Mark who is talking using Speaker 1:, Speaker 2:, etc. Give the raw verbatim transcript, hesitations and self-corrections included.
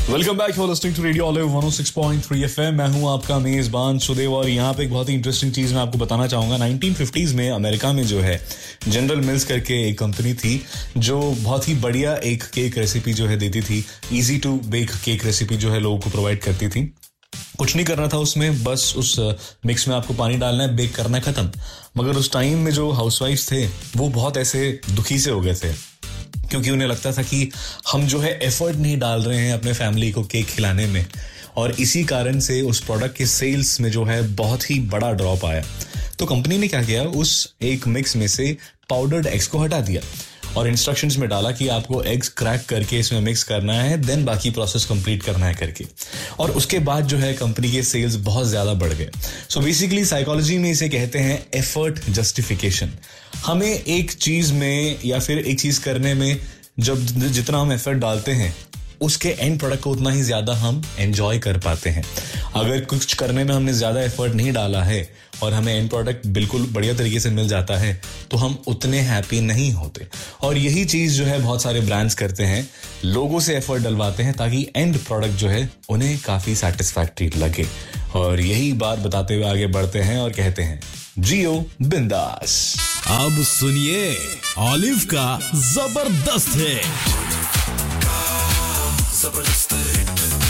Speaker 1: Welcome back, you are listening to radio olive one O six point three FM. मैं हूं आपका मेजबान सुदेव और यहाँ पे एक बहुत ही इंटरेस्टिंग चीज मैं आपको बताना चाहूंगा। नाइनटीन फिफ्टीज़ में अमेरिका में जो है जनरल मिल्स करके एक कंपनी थी जो बहुत ही बढ़िया एक केक रेसिपी जो है देती थी। Easy to bake cake recipe जो है लोगों को प्रोवाइड करती थी। कुछ नहीं करना था उसमें, बस उस मिक्स में आपको पानी डालना है, बेक करना है, खत्म। मगर उस टाइम में जो हाउसवाइफ्स थे वो बहुत ऐसे दुखी से हो गए थे क्योंकि उन्हें लगता था कि हम जो है एफर्ट नहीं डाल रहे हैं अपने फैमिली को केक खिलाने में, और इसी कारण से उस प्रोडक्ट के सेल्स में जो है बहुत ही बड़ा ड्रॉप आया। तो कंपनी ने क्या किया, उस एक मिक्स में से पाउडर्ड एग्स को हटा दिया और इंस्ट्रक्शंस में डाला कि आपको एग्स क्रैक करके इसमें मिक्स करना है, देन बाकी प्रोसेस कंप्लीट करना है करके। और उसके बाद जो है कंपनी के सेल्स बहुत ज्यादा बढ़ गए। सो बेसिकली साइकोलॉजी में इसे कहते हैं एफर्ट जस्टिफिकेशन। हमें एक चीज में या फिर एक चीज करने में जब जितना हम एफर्ट डालते हैं उसके एंड प्रोडक्ट को उतना ही ज्यादा हम एंजॉय कर पाते हैं। अगर कुछ करने में हमने ज्यादा एफर्ट नहीं डाला है और हमें एंड प्रोडक्ट बिल्कुल बढ़िया तरीके से मिल जाता है तो हम उतने हैप्पी नहीं होते। और यही चीज जो है बहुत सारे ब्रांड्स करते हैं, लोगों से एफर्ट डलवाते हैं ताकि एंड प्रोडक्ट जो है उन्हें काफी सैटिस्फैक्टरी लगे। और यही बात बताते हुए आगे बढ़ते हैं और कहते हैं जियो बिंदास।
Speaker 2: अब सुनिए ऑलिव का जबरदस्त है।
Speaker 3: जबरदस्त हिट